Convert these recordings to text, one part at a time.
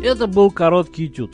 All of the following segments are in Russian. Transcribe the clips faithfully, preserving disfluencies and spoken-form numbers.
Это был короткий этюд.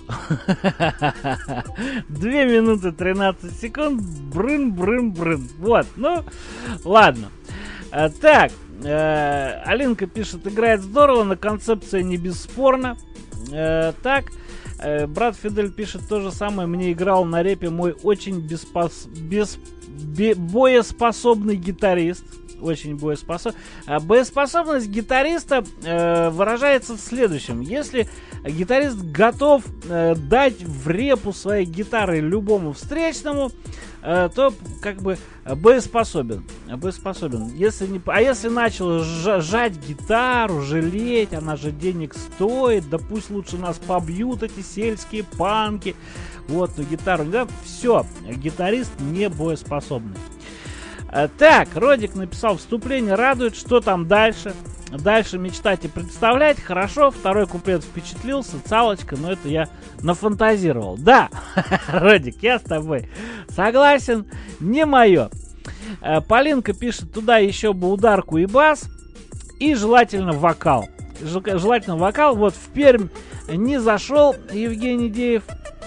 две минуты тринадцать секунд. Брын, брын, брын. Вот, ну, ладно. А, так, э, Алинка пишет, играет здорово, но концепция не бесспорна. Э, так, э, брат Фидель пишет то же самое. Мне играл на репе мой очень беспос... без... бе... боеспособный гитарист. Очень боеспособный. А боеспособность гитариста э, выражается в следующем. Если гитарист готов э, дать в репу своей гитары любому встречному, э, то как бы боеспособен. Боеспособен. Если не, а если начал жать гитару, жалеть, она же денег стоит, да пусть лучше нас побьют эти сельские панки. Вот, ну гитару, да, все, гитарист не боеспособный. Так, Родик написал вступление, радует, что там дальше. Дальше мечтать и представлять. Хорошо, второй куплет впечатлил, социалочка, но это я нафантазировал. Да, Родик, я с тобой согласен, не мое. Полинка пишет, туда еще бы ударку и бас, и желательно вокал. Желательно вокал. Вот в Пермь не зашел Евгений Деев.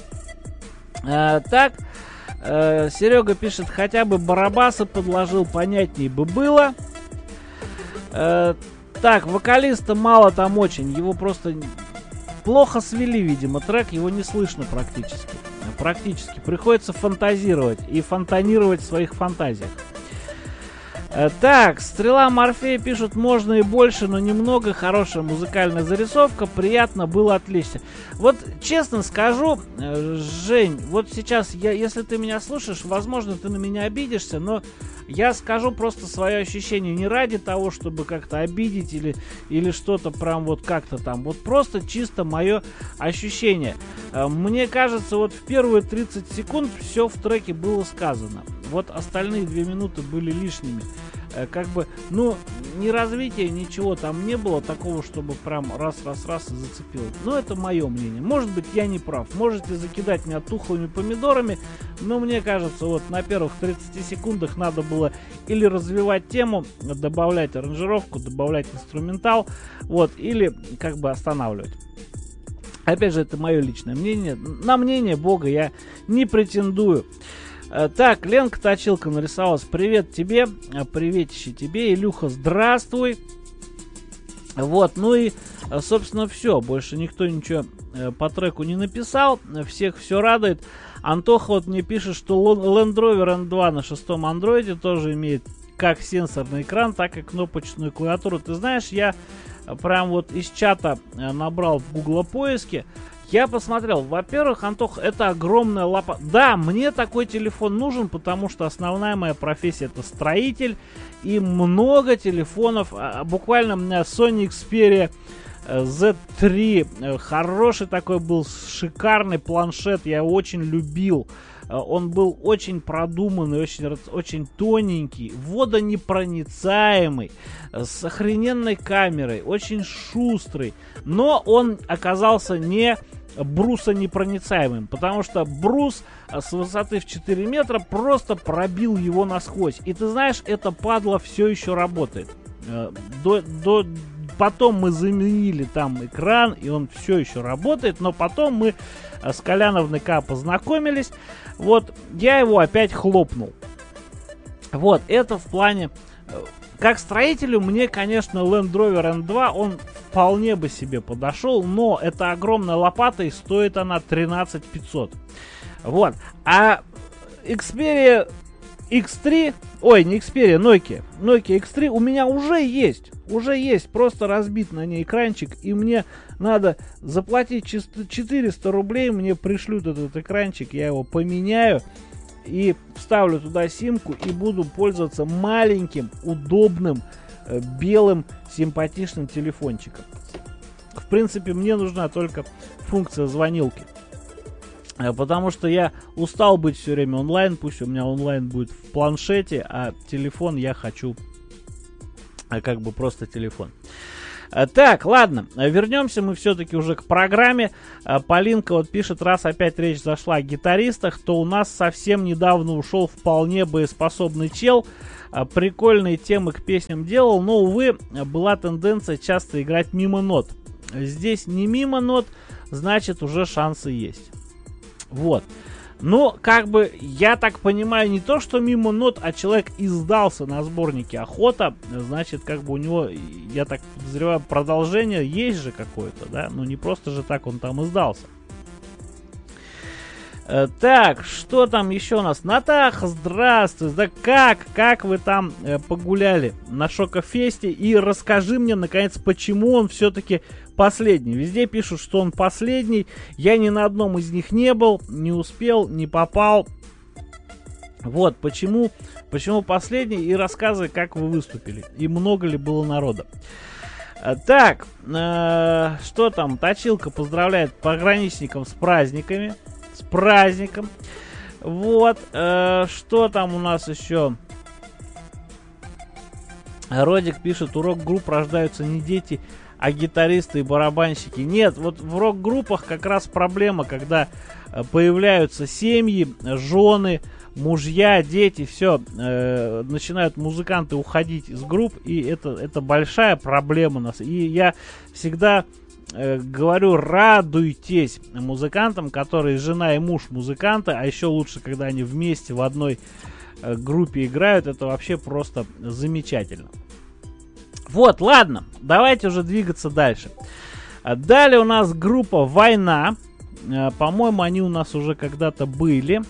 Так. Э, Серега пишет, хотя бы барабасы подложил, понятнее бы было. Э, так, вокалиста мало там очень. Его просто плохо свели, видимо, трек. Его не слышно практически. Практически. Приходится фантазировать и фонтанировать в своих фантазиях. Э, так, Стрела Морфея пишут, можно и больше, но немного. Хорошая музыкальная зарисовка. Приятно было, отлично. Вот честно скажу, э, Жень, вот сейчас, я, если ты меня слушаешь, возможно, ты на меня обидишься, но я скажу просто свое ощущение не ради того, чтобы как-то обидеть или, или что-то прям вот как-то там. Вот просто чисто мое ощущение. Э, мне кажется, вот в первые тридцать секунд все в треке было сказано. Вот остальные две минуты были лишними. Э, как бы, ну, ни развития, ничего там не было такого, чтобы прям раз-раз-раз и зацепило. Но это мое мнение. Может быть, я не прав. Можете закидать меня тухлыми помидорами, но мне кажется, вот на первых тридцати секундах надо было или развивать тему, добавлять аранжировку, добавлять инструментал, вот, или как бы останавливать. Опять же, это мое личное мнение. На мнение Бога я не претендую. Так, Ленка Точилка нарисовалась. Привет тебе, приветище тебе, Илюха, здравствуй. Вот, ну и, собственно, все. Больше никто ничего по треку не написал. Всех все радует. Антоха вот мне пишет, что Land Rover эн два на шестом андроиде тоже имеет как сенсорный экран, так и кнопочную клавиатуру. Ты знаешь, я прям вот из чата набрал в Google поиске. Я посмотрел, во-первых, Антох, это огромная лапа. Да, мне такой телефон нужен, потому что основная моя профессия это строитель. И много телефонов, буквально у меня Sony Xperia зет три, хороший такой был, шикарный планшет, я его очень любил. Он был очень продуманный, очень, очень тоненький, водонепроницаемый, с охрененной камерой, очень шустрый. Но он оказался не брусонепроницаемым, потому что брус с высоты в четыре метра просто пробил его насквозь. И ты знаешь, это падла все еще работает. До, до, потом мы заменили там экран, и он все еще работает, но потом мы с Коляновной К познакомились. Вот, я его опять хлопнул. Вот, это в плане... Как строителю мне, конечно, Land Rover эн два, он вполне бы себе подошел, но это огромная лопата и стоит она тринадцать тысяч пятьсот. Вот. А Xperia икс три, ой, не Xperia, Nokia, Nokia икс три у меня уже есть. Уже есть, просто разбит на ней экранчик, и мне надо заплатить четыреста рублей, мне пришлют этот экранчик, я его поменяю. И вставлю туда симку и буду пользоваться маленьким, удобным, э, белым, симпатичным телефончиком. В принципе, мне нужна только функция звонилки. Э, потому что я устал быть все время онлайн. Пусть у меня онлайн будет в планшете, а телефон я хочу э, как бы просто телефон. Так, ладно, вернемся мы все-таки уже к программе. Полинка вот пишет, раз опять речь зашла о гитаристах, то у нас совсем недавно ушел вполне боеспособный чел. Прикольные темы к песням делал, но, увы, была тенденция часто играть мимо нот. Здесь не мимо нот, значит уже шансы есть. Вот. Ну, как бы, я так понимаю, не то, что мимо нот, а человек издался на сборнике «Охота», значит, как бы у него, я так подозреваю, продолжение есть же какое-то, да? Ну, не просто же так он там издался. Э, так, что там еще у нас? Натаха, здравствуй! Да как? Как вы там э, погуляли на Шокофесте? И расскажи мне, наконец, почему он все-таки последний. Везде пишут, что он последний. Я ни на одном из них не был, не успел, не попал. Вот, почему, почему последний. И рассказывай, как вы выступили. И много ли было народа. Так, э, что там? Точилка поздравляет пограничников с праздниками. С праздником. Вот, э, что там у нас еще? Родик пишет, у рок-групп рождаются не дети, а гитаристы и барабанщики. Нет, вот в рок-группах как раз проблема, когда появляются семьи, жены, мужья, дети, все, э, начинают музыканты уходить из групп, и это, это большая проблема у нас. И я всегда э, говорю, радуйтесь музыкантам, которые жена и муж музыканты, а еще лучше, когда они вместе в одной э, группе играют, это вообще просто замечательно. Вот, ладно, давайте уже двигаться дальше. Далее у нас группа «Война». По-моему, они у нас уже когда-то были.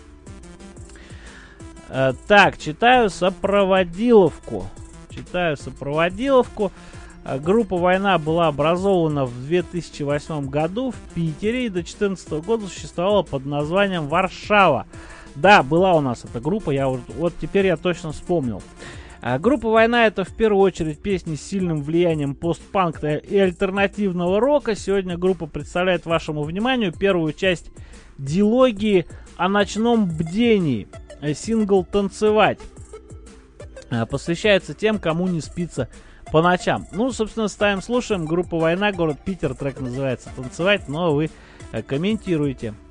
Так, читаю сопроводиловку. Читаю сопроводиловку. Группа «Война» была образована в две тысячи восьмом году в Питере и до две тысячи четырнадцатого года существовала под названием «Варшава». Да, была у нас эта группа, я вот, вот теперь я точно вспомнил. А группа «Война» — это в первую очередь песни с сильным влиянием постпанка и альтернативного рока. Сегодня группа представляет вашему вниманию первую часть дилогии о ночном бдении. Сингл «Танцевать» посвящается тем, кому не спится по ночам. Ну, собственно, ставим, слушаем. Группа «Война», город Питер, трек называется «Танцевать», но вы комментируете.